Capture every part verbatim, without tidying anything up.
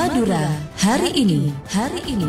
Madura hari ini, hari ini.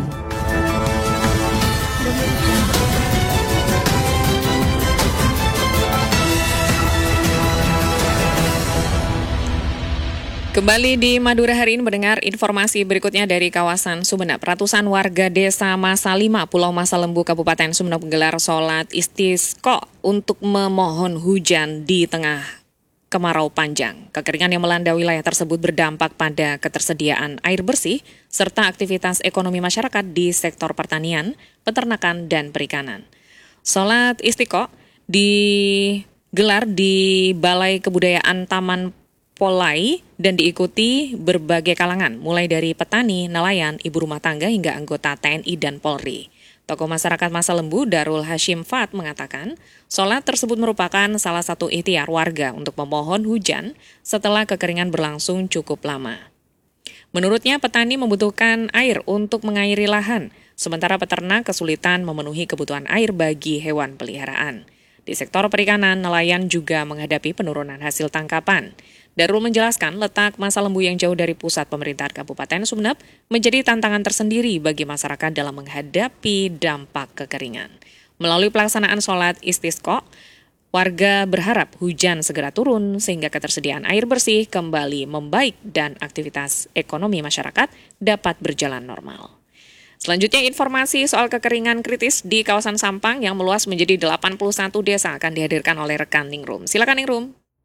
Kembali di Madura hari ini mendengar informasi berikutnya dari kawasan Sumeneb. Ratusan warga desa Masa lima, Pulau Masa Lembu, Kabupaten Sumeneb menggelar sholat istisqa untuk memohon hujan di tengah kemarau panjang. Kekeringan yang melanda wilayah tersebut berdampak pada ketersediaan air bersih serta aktivitas ekonomi masyarakat di sektor pertanian, peternakan, dan perikanan. Sholat istisqa digelar di Balai Kebudayaan Taman Polai dan diikuti berbagai kalangan, mulai dari petani, nelayan, ibu rumah tangga hingga anggota T N I dan Polri. Tokoh masyarakat Masa Lembu, Darul Hashim Fat, mengatakan, sholat tersebut merupakan salah satu ikhtiar warga untuk memohon hujan setelah kekeringan berlangsung cukup lama. Menurutnya, petani membutuhkan air untuk mengairi lahan, sementara peternak kesulitan memenuhi kebutuhan air bagi hewan peliharaan. Di sektor perikanan, nelayan juga menghadapi penurunan hasil tangkapan. Darul menjelaskan letak Masa Lembu yang jauh dari pusat pemerintahan Kabupaten Sumeneb menjadi tantangan tersendiri bagi masyarakat dalam menghadapi dampak kekeringan. Melalui pelaksanaan sholat istisqa, warga berharap hujan segera turun sehingga ketersediaan air bersih kembali membaik dan aktivitas ekonomi masyarakat dapat berjalan normal. Selanjutnya, informasi soal kekeringan kritis di kawasan Sampang yang meluas menjadi delapan puluh satu desa akan dihadirkan oleh rekan Ningrum. Silakan Ningrum.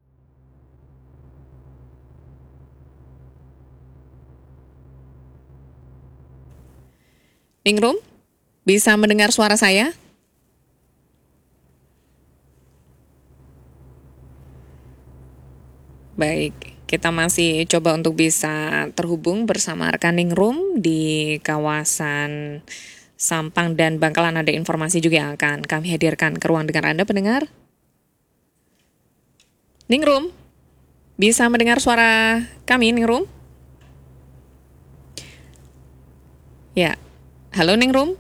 Ningrum, bisa mendengar suara saya? Baik, kita masih coba untuk bisa terhubung bersama rekan Ningrum di kawasan Sampang dan Bangkalan. Ada informasi juga yang akan kami hadirkan ke ruang dengar Anda, pendengar. Ningrum, bisa mendengar suara kami, Ningrum? Ya. Halo Ningrum.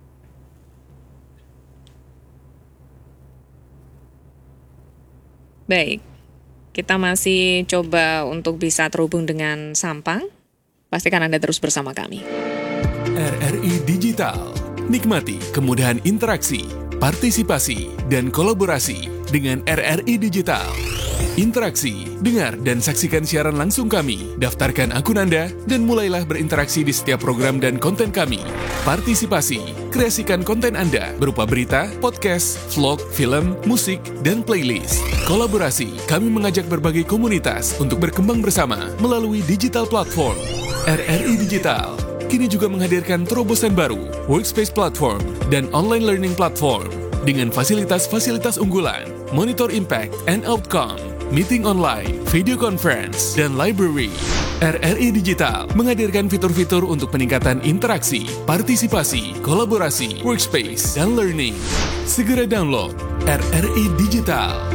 Baik, kita masih coba untuk bisa terhubung dengan Sampang. Pastikan Anda terus bersama kami. R R I Digital. Nikmati kemudahan interaksi, partisipasi, dan kolaborasi dengan R R I Digital. Interaksi, dengar dan saksikan siaran langsung kami, daftarkan akun Anda, dan mulailah berinteraksi di setiap program dan konten kami. Partisipasi, kreasikan konten Anda berupa berita, podcast, vlog, film, musik, dan playlist. Kolaborasi, kami mengajak berbagai komunitas untuk berkembang bersama melalui digital platform. R R I Digital kini juga menghadirkan terobosan baru, workspace platform, dan online learning platform dengan fasilitas-fasilitas unggulan, monitor impact and outcome, meeting online, video conference, dan library. R R I Digital menghadirkan fitur-fitur untuk peningkatan interaksi, partisipasi, kolaborasi, workspace, dan learning. Segera download R R I Digital.